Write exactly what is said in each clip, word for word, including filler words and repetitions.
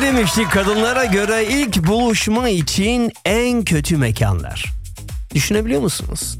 demiştik? Kadınlara göre ilk buluşma için en kötü mekanlar. Düşünebiliyor musunuz?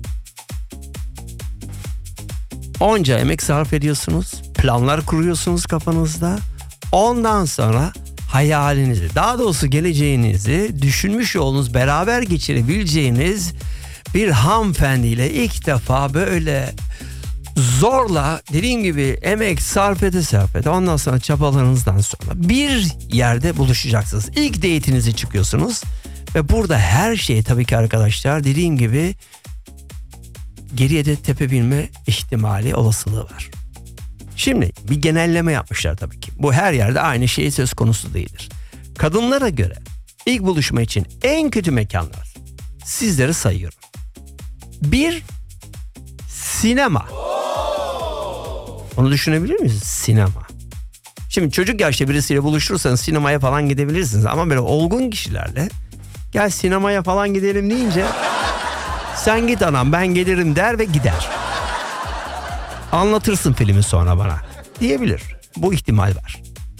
Onca emek sarf ediyorsunuz, planlar kuruyorsunuz kafanızda. Ondan sonra hayalinizi, daha doğrusu geleceğinizi düşünmüş olduğunuz, beraber geçirebileceğiniz bir hanımefendiyle ilk defa böyle zorla, dediğim gibi emek sarf ede sarf ede, ondan sonra çabalarınızdan sonra bir yerde buluşacaksınız. İlk date'inize çıkıyorsunuz ve burada her şey tabii ki arkadaşlar, dediğim gibi geriye de tepebilme ihtimali, olasılığı var. Şimdi bir genelleme yapmışlar tabii ki. Bu her yerde aynı şey söz konusu değildir. Kadınlara göre ilk buluşma için en kötü mekanlar, sizleri sayıyorum. Bir, sinema. Onu düşünebilir miyiz? Sinema. Şimdi çocuk yaşta birisiyle buluşursanız sinemaya falan gidebilirsiniz. Ama böyle olgun kişilerle gel sinemaya falan gidelim deyince sen git anam ben gelirim der ve gider. Anlatırsın filmi sonra bana diyebilir. Bu ihtimal var.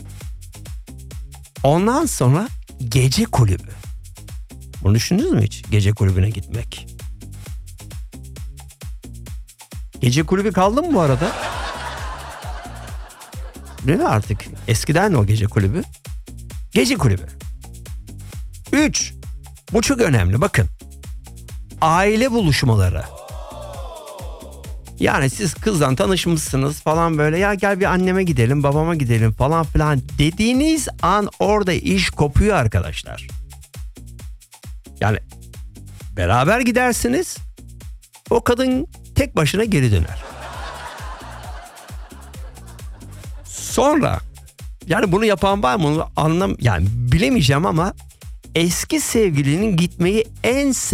Ondan sonra gece kulübü. Bunu düşündünüz mü hiç? Gece kulübüne gitmek. Gece kulübü kaldı mı bu arada? Değil mi artık? Eskiden o gece kulübü. Gece kulübü. Üç. Bu çok önemli, bakın. Aile buluşmaları. Yani siz kızla tanışmışsınız falan böyle, ya gel bir anneme gidelim, babama gidelim falan filan dediğiniz an orada iş kopuyor arkadaşlar. Yani beraber gidersiniz, o kadın tek başına geri döner. Sonra yani bunu yapan var mı onu anlam yani bilemeyeceğim ama eski sevgilinin gitmeyi en